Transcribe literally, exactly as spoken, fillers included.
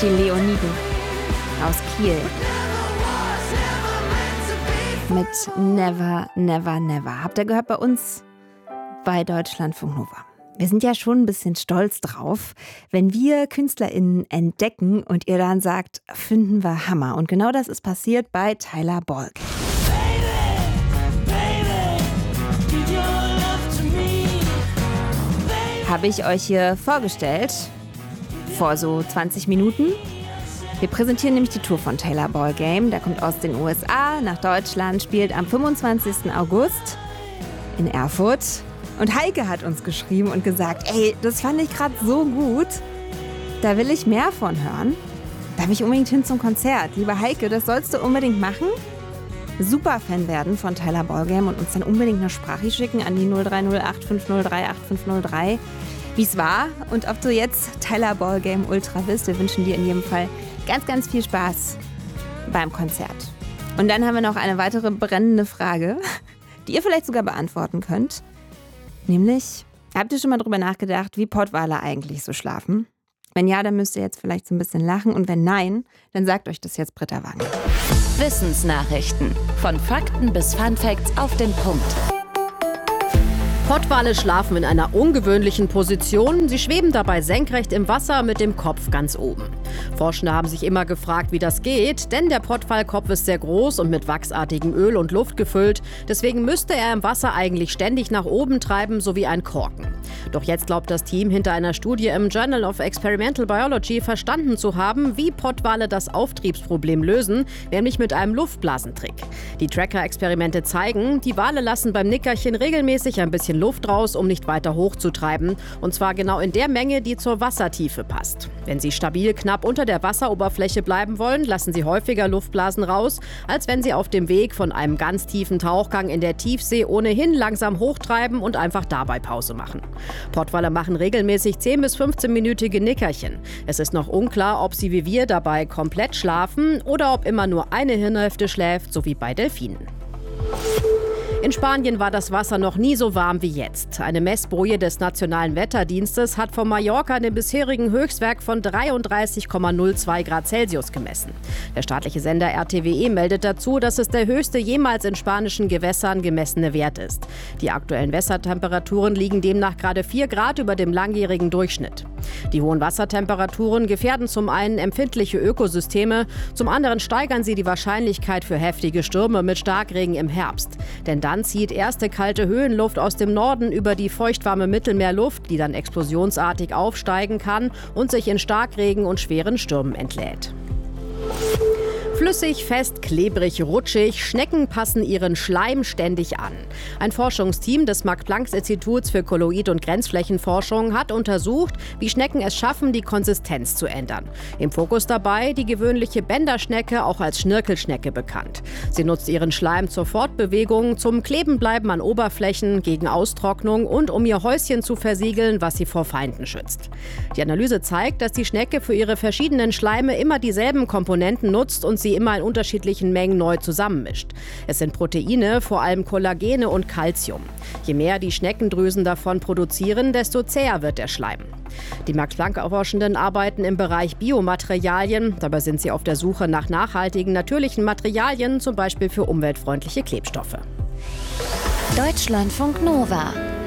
Die Leoniden aus Kiel. Mit Never, Never, Never. Habt ihr gehört bei uns bei Deutschlandfunk Nova. Wir sind ja schon ein bisschen stolz drauf, wenn wir KünstlerInnen entdecken und ihr dann sagt, finden wir Hammer. Und genau das ist passiert bei Tyler Balk. Habe ich euch hier vorgestellt, vor so zwanzig Minuten. Wir präsentieren nämlich die Tour von Tyler Ballgame. Der kommt aus den U S A nach Deutschland, spielt am fünfundzwanzigsten August in Erfurt. Und Heike hat uns geschrieben und gesagt, ey, das fand ich gerade so gut. Da will ich mehr von hören. Da will ich unbedingt hin zum Konzert. Liebe Heike, das sollst du unbedingt machen. Superfan werden von Tyler Ballgame und uns dann unbedingt eine Sprache schicken an die null drei null acht fünf null drei acht fünf null drei, wie es war und ob du jetzt Tyler Ballgame Ultra bist. Wir wünschen dir in jedem Fall ganz, ganz viel Spaß beim Konzert. Und dann haben wir noch eine weitere brennende Frage, die ihr vielleicht sogar beantworten könnt. Nämlich, habt ihr schon mal drüber nachgedacht, wie Pottwale eigentlich so schlafen? Wenn ja, dann müsst ihr jetzt vielleicht so ein bisschen lachen. Und wenn nein, dann sagt euch das jetzt Britta Wagner. Wissensnachrichten. Von Fakten bis Funfacts auf den Punkt. Pottwale schlafen in einer ungewöhnlichen Position. Sie schweben dabei senkrecht im Wasser mit dem Kopf ganz oben. Forschende haben sich immer gefragt, wie das geht, denn der Pottwalkopf ist sehr groß und mit wachsartigem Öl und Luft gefüllt. Deswegen müsste er im Wasser eigentlich ständig nach oben treiben, so wie ein Korken. Doch jetzt glaubt das Team hinter einer Studie im Journal of Experimental Biology verstanden zu haben, wie Pottwale das Auftriebsproblem lösen, nämlich mit einem Luftblasentrick. Die Tracker-Experimente zeigen, die Wale lassen beim Nickerchen regelmäßig ein bisschen Luft raus, um nicht weiter hochzutreiben. Und zwar genau in der Menge, die zur Wassertiefe passt. Wenn sie stabil knapp unter der Wasseroberfläche bleiben wollen, lassen sie häufiger Luftblasen raus, als wenn sie auf dem Weg von einem ganz tiefen Tauchgang in der Tiefsee ohnehin langsam hochtreiben und einfach dabei Pause machen. Pottwale machen regelmäßig zehn bis fünfzehn-minütige Nickerchen. Es ist noch unklar, ob sie wie wir dabei komplett schlafen oder ob immer nur eine Hirnhälfte schläft, so wie bei Delfinen. In Spanien war das Wasser noch nie so warm wie jetzt. Eine Messboje des Nationalen Wetterdienstes hat vor Mallorca den bisherigen Höchstwert von dreiunddreißig Komma null zwei Grad Celsius gemessen. Der staatliche Sender R T W E meldet dazu, dass es der höchste jemals in spanischen Gewässern gemessene Wert ist. Die aktuellen Wassertemperaturen liegen demnach gerade vier Grad über dem langjährigen Durchschnitt. Die hohen Wassertemperaturen gefährden zum einen empfindliche Ökosysteme, zum anderen steigern sie die Wahrscheinlichkeit für heftige Stürme mit Starkregen im Herbst. Denn dann zieht erste kalte Höhenluft aus dem Norden über die feuchtwarme Mittelmeerluft, die dann explosionsartig aufsteigen kann und sich in Starkregen und schweren Stürmen entlädt. Flüssig, fest, klebrig, rutschig, Schnecken passen ihren Schleim ständig an. Ein Forschungsteam des Max-Planck-Instituts für Kolloid- und Grenzflächenforschung hat untersucht, wie Schnecken es schaffen, die Konsistenz zu ändern. Im Fokus dabei die gewöhnliche Bänderschnecke, auch als Schnirkelschnecke bekannt. Sie nutzt ihren Schleim zur Fortbewegung, zum Klebenbleiben an Oberflächen, gegen Austrocknung und um ihr Häuschen zu versiegeln, was sie vor Feinden schützt. Die Analyse zeigt, dass die Schnecke für ihre verschiedenen Schleime immer dieselben Komponenten nutzt und sie immer in unterschiedlichen Mengen neu zusammenmischt. Es sind Proteine, vor allem Kollagene und Calcium. Je mehr die Schneckendrüsen davon produzieren, desto zäher wird der Schleim. Die Max-Planck-Forschenden arbeiten im Bereich Biomaterialien. Dabei sind sie auf der Suche nach nachhaltigen, natürlichen Materialien, zum Beispiel für umweltfreundliche Klebstoffe. Deutschlandfunk Nova.